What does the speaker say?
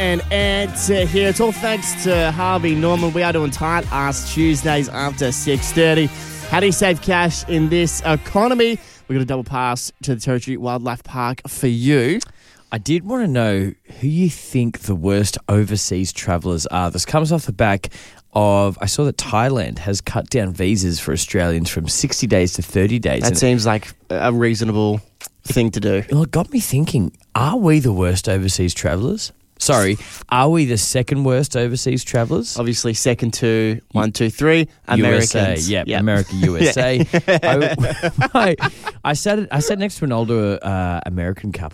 And Ed here. It's all thanks to Harvey Norman. We are doing Tight Ass Tuesdays after 6:30. How do you save cash in this economy? We've got a double pass to the Territory Wildlife Park for you. I did want to know who you think the worst overseas travellers are. This comes off the back of, I saw that Thailand has cut down visas for Australians from 60 days to 30 days. That seems like a reasonable thing to do. Well, it got me thinking, are we the worst overseas travellers? Sorry, are we the second worst overseas travellers? Obviously, second to 1, 2, 3, Americans. USA, yep. America, USA. I sat next to an older American couple.